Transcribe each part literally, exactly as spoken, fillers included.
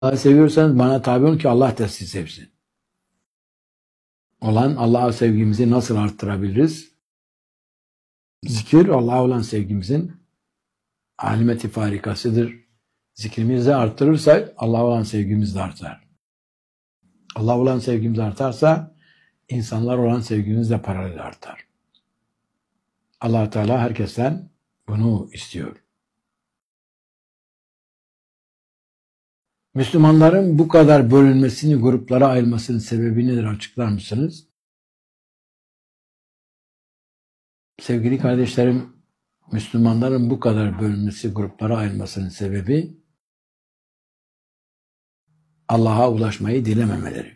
Allah'ı seviyorsanız bana tabi olun ki Allah da sizi sevsin. Olan Allah'a sevgimizi nasıl arttırabiliriz? Zikir Allah'a olan sevgimizin alimeti farikasıdır. Zikrimizi arttırırsak Allah'a olan sevgimiz de artar. Allah'a olan sevgimiz artarsa insanlar olan sevgimiz de paralel artar. Allah Teala herkesten bunu istiyor. Müslümanların bu kadar bölünmesini, gruplara ayrılmasının sebebi nedir? Açıklar mısınız? Sevgili kardeşlerim, Müslümanların bu kadar bölünmesi, gruplara ayrılmasının sebebi Allah'a ulaşmayı dilememeleri.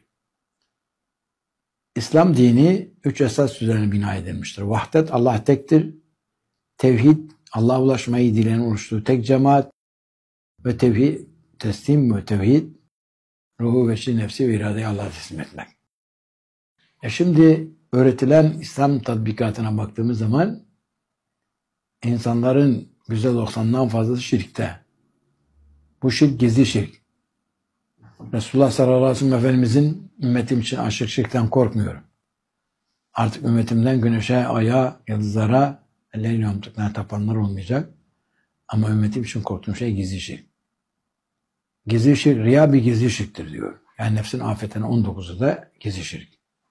İslam dini üç esas üzerine bina edilmiştir. Vahdet, Allah tektir. Tevhid, Allah'a ulaşmayı dileyen oluştuğu tek cemaat ve tevhid, teslim ve tevhid, ruhu, veçi, nefsi ve iradeyi Allah'a teslim etmek. E şimdi öğretilen İslam tatbikatına baktığımız zaman insanların yüzde doksanından fazlası şirkte. Bu şirk gizli şirk. Resulullah sallallahu aleyhi ve sellem Efendimizin ümmetim için aşırı şirkten korkmuyorum. Artık ümmetimden güneşe, aya, yıldızlara, ellerini yamtıklarına tapanlar olmayacak. Ama ümmetim için korktuğum şey gizli şirk. Gizli şirk, riya bir gizli şirktir diyor. Yani nefsin afetinin on dokuzu da gizli şirk.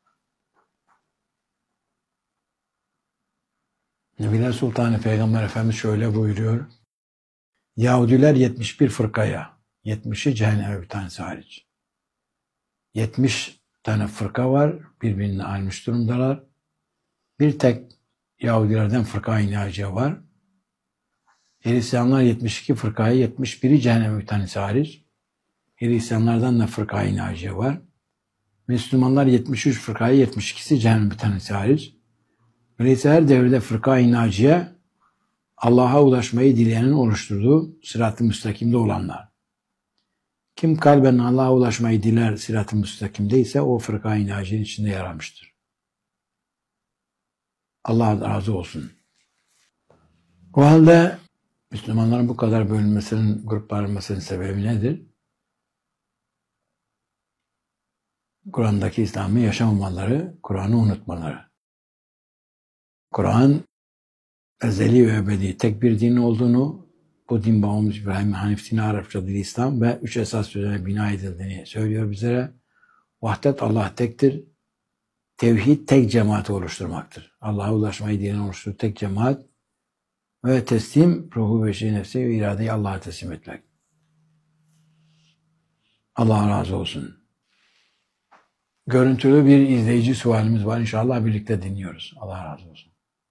Nebiler Sultanı Peygamber Efendimiz şöyle buyuruyor. Yahudiler yetmiş bir fırkaya, yetmişi cehenneme bir tanesi hariç. yetmiş tane fırka var, birbirine ayrılmış durumdalar. Bir tek Yahudilerden fırka-i naciye var. Hristiyanlar yetmiş iki fırkaya, yetmiş biri cehenneme bir tanesi hariç. Hristiyanlardan da fırka-i naciye var. Müslümanlar yetmiş üç fırkaya, yetmiş ikisi cehenneme bir tanesi hariç. Öyleyse her devirde fırka-i naciye Allah'a ulaşmayı dileyenin oluşturduğu sırat-ı müstakimde olanlar. Kim kalben Allah'a ulaşmayı diler sırat-ı müstakimde ise o fırka-i naciyenin içinde yer almıştır. Allah razı olsun. O halde Müslümanların bu kadar bölünmesinin, gruplanmasının sebebi nedir? Kur'an'daki İslam'ı yaşamamaları, Kur'an'ı unutmaları. Kur'an ezeli ve ebedi tek bir din olduğunu, bu din babamız İbrahim Hanif dini, Arapça dili İslam ve üç esas üzerine bina edildiğini söylüyor bizlere. Vahdet, Allah tektir. Tevhid tek cemaati oluşturmaktır. Allah'a ulaşmayı diyen oluşturduğu tek cemaat ve teslim, ruhu, veçi, nefsi ve iradeyi Allah'a teslim etmek. Allah razı olsun. Görüntülü bir izleyici sualimiz var. İnşallah birlikte dinliyoruz. Allah razı olsun.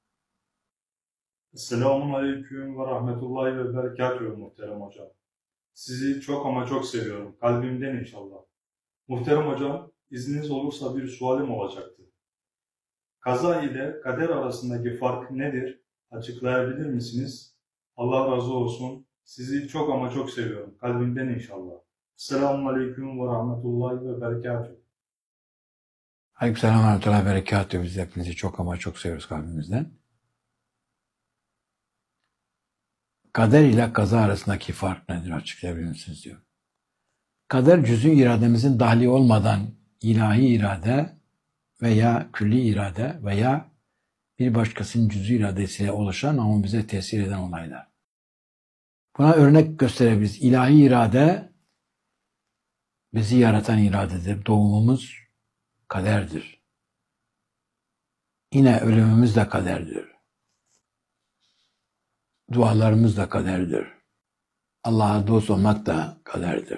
Selamun Aleyküm ve Rahmetullahi ve Berekatuhu muhterem hocam. Sizi çok ama çok seviyorum. Kalbimden inşallah. Muhterem hocam, izniniz olursa bir sualim olacaktı. Kaza ile kader arasındaki fark nedir? Açıklayabilir misiniz? Allah razı olsun. Sizi çok ama çok seviyorum. Kalbimden inşallah. Selamun Aleyküm ve Rahmetullahi ve Berekatuhu. Aleykümselam ve Rahmetullahi ve Berekatuhu. Biz hepinizi çok ama çok seviyoruz kalbimizden. Kader ile kaza arasındaki fark nedir? Açıklayabilir misiniz diyor. Kader cüz'i irademizin dahli olmadan ilahi irade veya külli irade veya bir başkasının cüz'i iradesiyle oluşan ama bize tesir eden olaylar. Buna örnek gösterebiliriz. İlahi irade bizi yaratan iradedir. Doğumumuz kaderdir. Yine ölümümüz de kaderdir. Dualarımız da kaderdir. Allah'a dost olmak da kaderdir.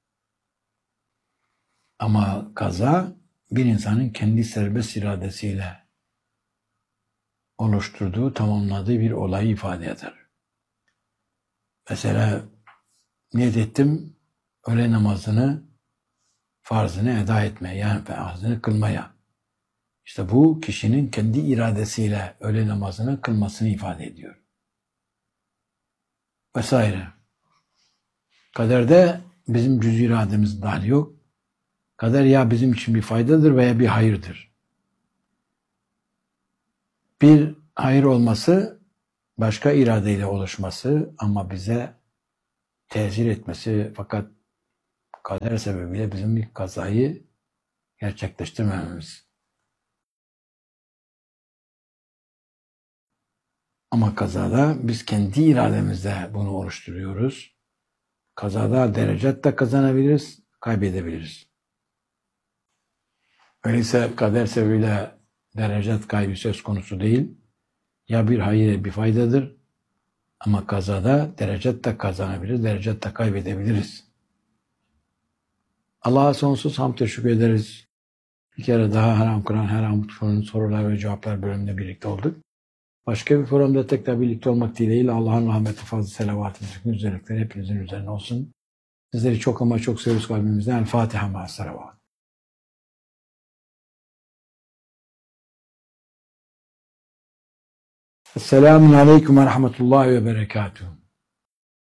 Ama kaza bir insanın kendi serbest iradesiyle oluşturduğu, tamamladığı bir olayı ifade eder. Mesela niyet ettim öğle namazını, farzını eda etmeye, yani farzını kılmaya. İşte bu kişinin kendi iradesiyle öğle namazını kılmasını ifade ediyor. Vesaire. Kaderde bizim cüz-i irademiz dahil yok. Kader ya bizim için bir faydadır veya bir hayırdır. Bir hayır olması, başka iradeyle oluşması ama bize tesir etmesi fakat kader sebebiyle bizim bir kazayı gerçekleştirmememiz. Ama kazada biz kendi irademizle bunu oluşturuyoruz. Kazada derecet de kazanabiliriz, kaybedebiliriz. Öyleyse kader sebebiyle derecet kaybı söz konusu değil. Ya bir hayır bir faydadır. Ama kazada derecet de kazanabiliriz, derecet de kaybedebiliriz. Allah'a sonsuz hamd teşekkür ederiz. Bir kere daha Her An Kur'an, Her An Mutlu'nun sorular ve cevaplar bölümünde birlikte olduk. Başka bir forumda tekrar birlikte olmak dileğiyle Allah'ın rahmeti, fazla selavatı, güzellikleri hepinizin üzerine olsun. Sizleri çok ama çok seviyoruz kalbimizden. El Fatiha ma'as selavat. Esselamun Aleyküm ve Rahmetullahi ve Berekatuhu.